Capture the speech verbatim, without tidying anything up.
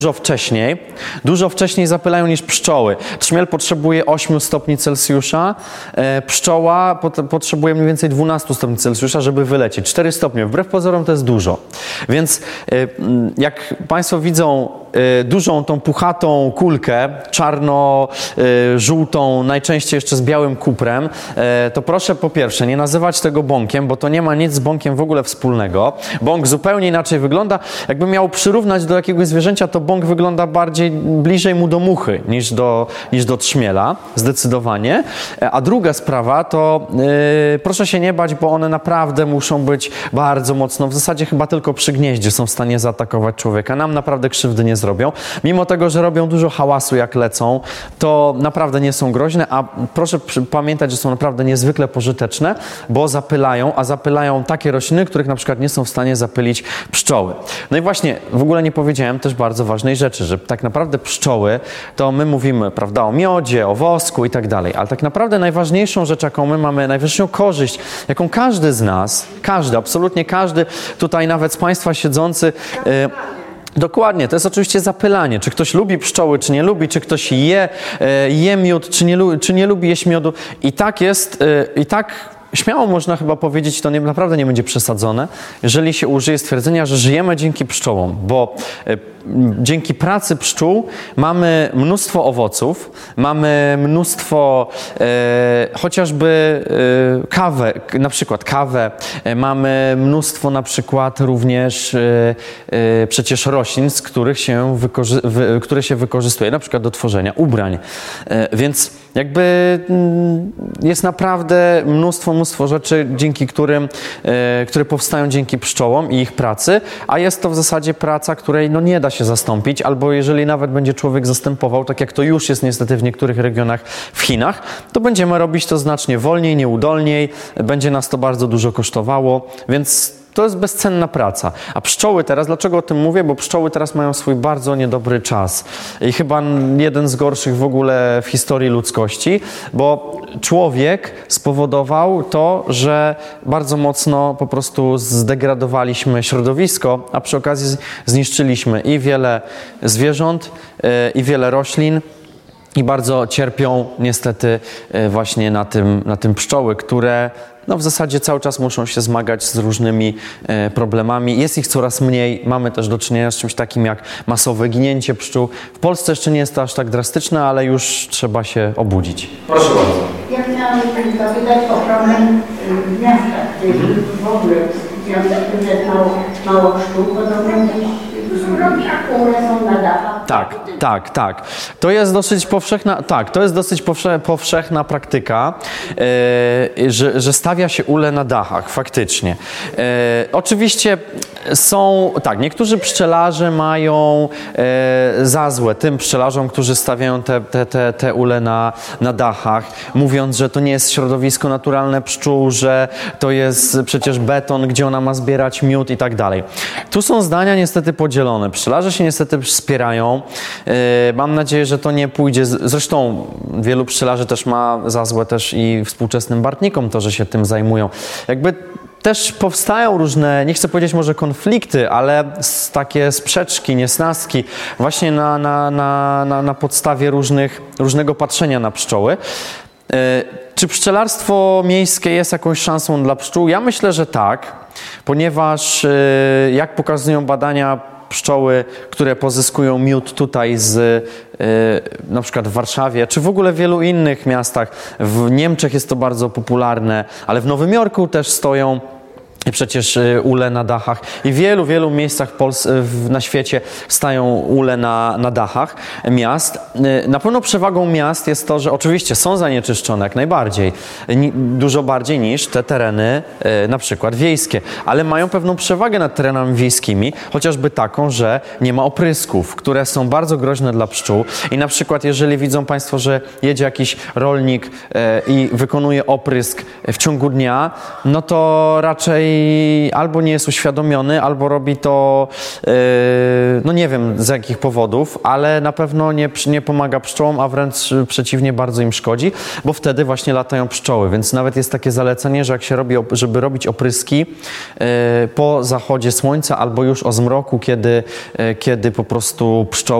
dużo wcześniej, dużo wcześniej zapylają niż pszczoły. Trzmiel potrzebuje ośmiu stopni Celsjusza, e, pszczoła pot, potrzebuje mniej więcej dwunastu stopni Celsjusza, żeby wylecieć. cztery stopnie, wbrew pozorom to jest dużo. Więc e, jak Państwo widzą e, dużą tą puchatą kulkę, czarno-żółtą, najczęściej jeszcze z białym kuprem, e, to proszę po pierwsze nie nazywać tego bąkiem, bo to nie ma nic z bąkiem w ogóle wspólnego. Bąk zupełnie inaczej wygląda. Jakby miał przyrównać do jakiegoś zwierzęcia, to bąk wygląda bardziej, bliżej mu do muchy niż do, niż do trzmiela, zdecydowanie. A druga sprawa to yy, proszę się nie bać, bo one naprawdę muszą być bardzo mocno, w zasadzie chyba tylko przy gnieździe są w stanie zaatakować człowieka. Nam naprawdę krzywdy nie zrobią. Mimo tego, że robią dużo hałasu jak lecą, to naprawdę nie są groźne, a proszę pamiętać, że są naprawdę niezwykle pożyteczne, bo zapylają, a zapylają takie rośliny, których na przykład nie są w stanie zapylić pszczoły. No i właśnie, w ogóle nie powiedziałem też bardzo ważnej rzeczy, że tak naprawdę pszczoły, to my mówimy, prawda, o miodzie, o wosku i tak dalej, ale tak naprawdę najważniejszą rzecz, jaką my mamy, najważniejszą korzyść, jaką każdy z nas, każdy, absolutnie każdy, tutaj nawet z Państwa siedzący, yy, dokładnie, to jest oczywiście zapylanie. Czy ktoś lubi pszczoły, czy nie lubi, czy ktoś je, je miód, czy nie, czy nie lubi jeść miodu. I tak jest, i tak śmiało można chyba powiedzieć, to nie, naprawdę nie będzie przesadzone, jeżeli się użyje stwierdzenia, że żyjemy dzięki pszczołom, bo e, dzięki pracy pszczół mamy mnóstwo owoców, mamy mnóstwo e, chociażby e, kawę, na przykład kawę, e, mamy mnóstwo na przykład również e, e, przecież roślin, z których się, wykorzy- wy, które się wykorzystuje, na przykład do tworzenia ubrań. E, więc jakby m, jest naprawdę mnóstwo, mnóstwo rzeczy, dzięki którym, e, które powstają dzięki pszczołom i ich pracy, a jest to w zasadzie praca, której no nie da się zastąpić, albo jeżeli nawet będzie człowiek zastępował, tak jak to już jest niestety w niektórych regionach w Chinach, to będziemy robić to znacznie wolniej, nieudolniej, będzie nas to bardzo dużo kosztowało, więc to jest bezcenna praca. A pszczoły teraz, dlaczego o tym mówię? Bo pszczoły teraz mają swój bardzo niedobry czas. I chyba jeden z gorszych w ogóle w historii ludzkości, bo człowiek spowodował to, że bardzo mocno po prostu zdegradowaliśmy środowisko, a przy okazji zniszczyliśmy i wiele zwierząt, i wiele roślin. I bardzo cierpią niestety właśnie na tym, na tym pszczoły, które no w zasadzie cały czas muszą się zmagać z różnymi e, problemami. Jest ich coraz mniej. Mamy też do czynienia z czymś takim jak masowe ginięcie pszczół. W Polsce jeszcze nie jest to aż tak drastyczne, ale już trzeba się obudzić. Proszę bardzo. Ja chciałam zapytać o problem miasta, czyli w ogóle w związku z tym, że jest mało, mało pszczół, to zrobią które są na dachach. Tak, tak, tak. To jest dosyć powszechna, tak, to jest dosyć powsze, powszechna praktyka, e, że, że stawia się ule na dachach, faktycznie. E, oczywiście są, tak, niektórzy pszczelarze mają e, za złe tym pszczelarzom, którzy stawiają te, te, te, te ule na, na dachach, mówiąc, że to nie jest środowisko naturalne pszczół, że to jest przecież beton, gdzie ona ma zbierać miód i tak dalej. Tu są zdania niestety podzielone. Pszczelarze się niestety wspierają. Mam nadzieję, że to nie pójdzie. Zresztą wielu pszczelarzy też ma za złe też i współczesnym bartnikom to, że się tym zajmują. Jakby też powstają różne, nie chcę powiedzieć może konflikty, ale takie sprzeczki, niesnaski właśnie na, na, na, na, na podstawie różnych, różnego patrzenia na pszczoły. Czy pszczelarstwo miejskie jest jakąś szansą dla pszczół? Ja myślę, że tak, ponieważ jak pokazują badania, pszczoły, które pozyskują miód tutaj z na przykład w Warszawie, czy w ogóle w wielu innych miastach. W Niemczech jest to bardzo popularne, ale w Nowym Jorku też stoją przecież ule na dachach i w wielu, wielu miejscach w Polsce, na świecie stają ule na, na dachach miast. Na pewno przewagą miast jest to, że oczywiście są zanieczyszczone jak najbardziej, dużo bardziej niż te tereny na przykład wiejskie, ale mają pewną przewagę nad terenami wiejskimi, chociażby taką, że nie ma oprysków, które są bardzo groźne dla pszczół i na przykład jeżeli widzą Państwo, że jedzie jakiś rolnik i wykonuje oprysk w ciągu dnia, no to raczej albo nie jest uświadomiony, albo robi to, yy, no nie wiem z jakich powodów, ale na pewno nie, nie pomaga pszczołom, a wręcz przeciwnie, bardzo im szkodzi, bo wtedy właśnie latają pszczoły, więc nawet jest takie zalecenie, że jak się robi, żeby robić opryski yy, po zachodzie słońca albo już o zmroku, kiedy, yy, kiedy po prostu pszczoły